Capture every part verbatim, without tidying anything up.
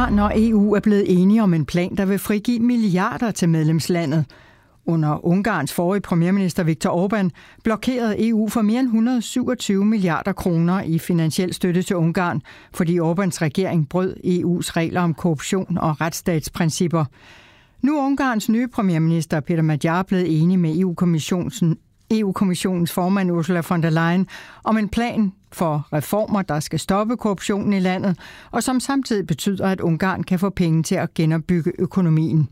Ungarn og E U er blevet enige om en plan, der vil frigive milliarder til medlemslandet. Under Ungarns forrige premierminister Viktor Orbán blokerede E U for mere end et hundrede og syvogtyve milliarder kroner i finansiel støtte til Ungarn, fordi Orbáns regering brød E U's regler om korruption og retsstatsprincipper. Nu er Ungarns nye premierminister Peter Magyar blevet enig med E U-kommissionen E U-kommissionens formand Ursula von der Leyen om en plan for reformer, der skal stoppe korruptionen i landet, og som samtidig betyder, at Ungarn kan få penge til at genopbygge økonomien.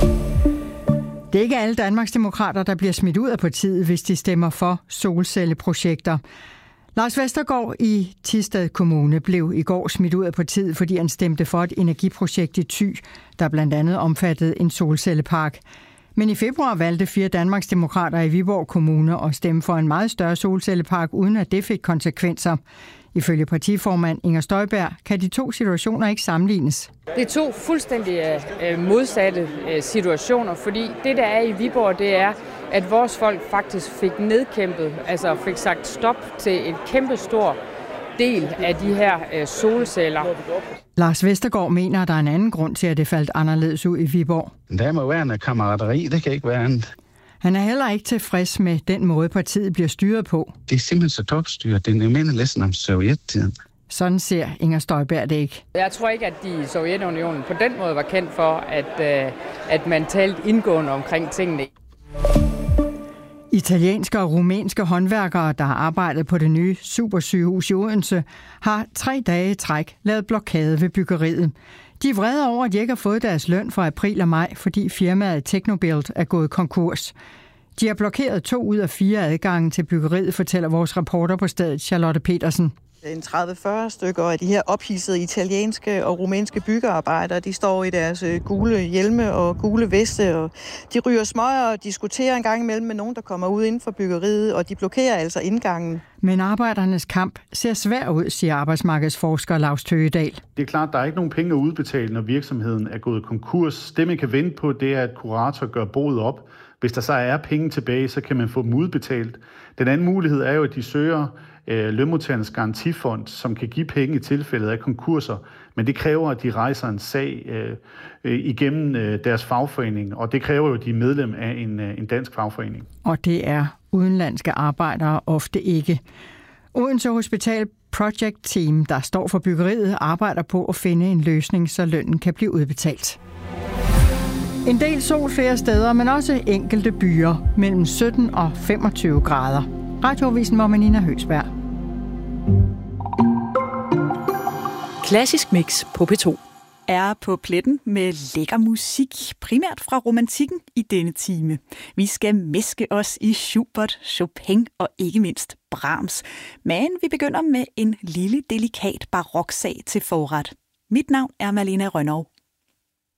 Det er ikke alle Danmarksdemokrater, der bliver smidt ud af partiet, hvis de stemmer for solcelleprojekter. Lars Vestergaard i Thisted Kommune blev i går smidt ud af partiet, fordi han stemte for et energiprojekt i Thy, der blandt andet omfattede en solcellepark. Men i februar valgte fire Danmarksdemokrater i Viborg Kommune at stemme for en meget større solcellepark, uden at det fik konsekvenser. Ifølge partiformand Inger Støjberg kan de to situationer ikke sammenlignes. Det er to fuldstændig modsatte situationer, fordi det, der er i Viborg, det er, at vores folk faktisk fik nedkæmpet, altså fik sagt stop til en kæmpe stor del af de her solceller. Lars Vestergaard mener, at der er en anden grund til, at det faldt anderledes ud i Viborg. Der må være noget kammerateri, det kan ikke være andet. Han er heller ikke tilfreds med den måde, partiet bliver styret på. Det er simpelthen så topstyret. Det er minder næsten om Sovjettiden. Sådan ser Inger Støjberg det ikke. Jeg tror ikke, at de i Sovjetunionen på den måde var kendt for, at, at man talte indgående omkring tingene. Italienske og rumænske håndværkere, der har arbejdet på det nye supersygehus i Odense, har tre dage i træk lavet blokade ved byggeriet. De er vrede over, at de ikke har fået deres løn fra april og maj, fordi firmaet Technobuild er gået konkurs. De har blokeret to ud af fire adgange til byggeriet, fortæller vores reporter på stedet, Charlotte Petersen. En tredive til fyrre stykker af de her ophidsede italienske og rumænske byggearbejdere, de står i deres gule hjelme og gule veste, og de ryger smøger og diskuterer en gang imellem med nogen, der kommer ud inden for byggeriet, og de blokerer altså indgangen. Men arbejdernes kamp ser svær ud, siger arbejdsmarkedsforsker Laus Tøgedal. Det er klart, at der er ikke nogen penge at udbetale, når virksomheden er gået konkurs. Det, man kan vente på, det er, at kurator gør boet op. Hvis der så er penge tilbage, så kan man få dem udbetalt. Den anden mulighed er jo, at de søger øh, lønmodtagernes garantifond, som kan give penge i tilfældet af konkurser. Men det kræver, at de rejser en sag øh, øh, igennem øh, deres fagforening, og det kræver jo, at de er medlem af en, øh, en dansk fagforening. Og det er udenlandske arbejdere ofte ikke. Odense Hospital Project Team, der står for byggeriet, arbejder på at finde en løsning, så lønnen kan blive udbetalt. En del sol flere steder, men også enkelte byer mellem sytten og femogtyve grader. Radioavisen var med Nina Høgsberg. Klassisk mix på P to er på pletten med lækker musik, primært fra romantikken i denne time. Vi skal mæske os i Schubert, Chopin og ikke mindst Brahms. Men vi begynder med en lille, delikat baroksag til forret. Mit navn er Malene Rønnow.